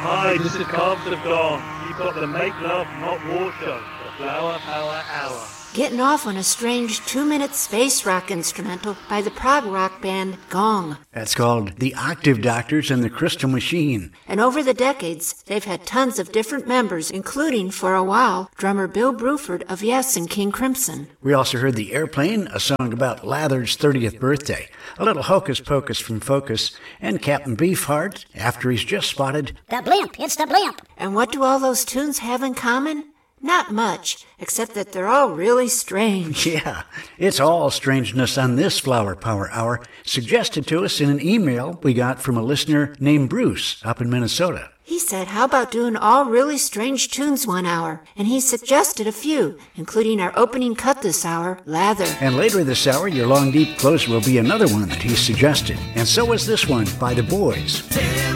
Hi, this is Calves of Dawn. You've got the Make Love Not War show, the Flower Power Hour. Getting off on a strange 2-minute space rock instrumental by the prog rock band Gong. That's called The Octave Doctors and the Crystal Machine. And over the decades, they've had tons of different members, including, for a while, drummer Bill Bruford of Yes and King Crimson. We also heard The Airplane, a song about Lather's 30th birthday, a little Hocus Pocus from Focus, and Captain Beefheart, after he's just spotted the blimp. It's the blimp. And what do all those tunes have in common? Not much, except that they're all really strange. Yeah, it's all strangeness on this Flower Power Hour, suggested to us in an email we got from a listener named Bruce up in Minnesota. He said, how about doing all really strange tunes 1 hour? And he suggested a few, including our opening cut this hour, Lather. And later this hour, your long, deep closer will be another one that he suggested. And so is this one by The Boys.